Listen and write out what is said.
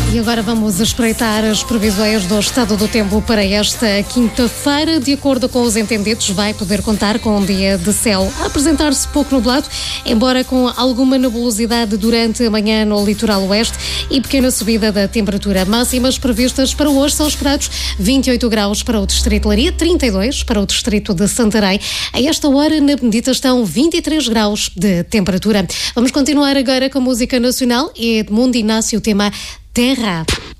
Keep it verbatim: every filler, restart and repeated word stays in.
E agora vamos espreitar as previsões do estado do tempo para esta quinta-feira. De acordo com os entendidos, vai poder contar com um dia de céu a apresentar-se pouco nublado, embora com alguma nebulosidade durante a manhã no litoral oeste e pequena subida da temperatura. Máximas previstas para hoje são esperados vinte e oito graus para o distrito de Leiria, trinta e dois para o distrito de Santarém. A esta hora, na Benedita, estão vinte e três graus de temperatura. Vamos continuar agora com música nacional e Edmundo Inácio, o tema Terra.